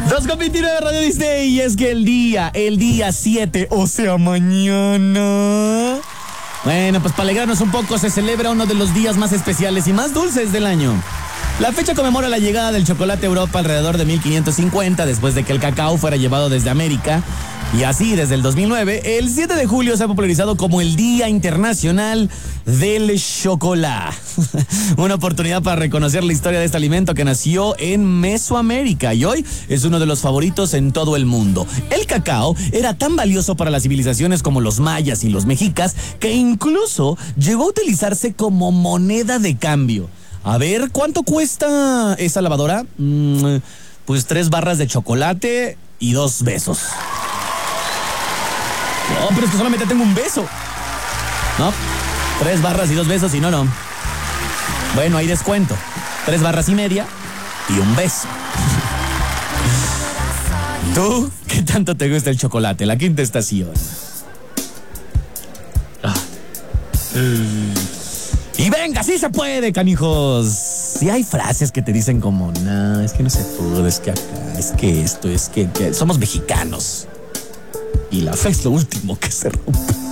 2:29 Radio Disney. Y es que el día 7, o sea, mañana. Bueno, pues para alegrarnos un poco, se celebra uno de los días más especiales y más dulces del año. La fecha conmemora la llegada del chocolate a Europa alrededor de 1550, después de que el cacao fuera llevado desde América. Y así, desde el 2009, el 7 de julio se ha popularizado como el Día Internacional del Chocolate. Una oportunidad para reconocer la historia de este alimento que nació en Mesoamérica y hoy es uno de los favoritos en todo el mundo. El cacao era tan valioso para las civilizaciones como los mayas y los mexicas que incluso llegó a utilizarse como moneda de cambio. A ver, ¿cuánto cuesta esa lavadora? Pues 3 barras de chocolate y 2 besos. No, pero es que solamente tengo un beso. No, 3 barras y 2 besos y no. Bueno, hay descuento. 3 barras y media y un beso. ¿Tú qué tanto te gusta el chocolate? La quinta estación. Y venga, sí se puede, canijos. Si hay frases que te dicen como, no, es que no se pudo, es que acá, es que esto, es que somos mexicanos. Y la fe es lo último que se rompe.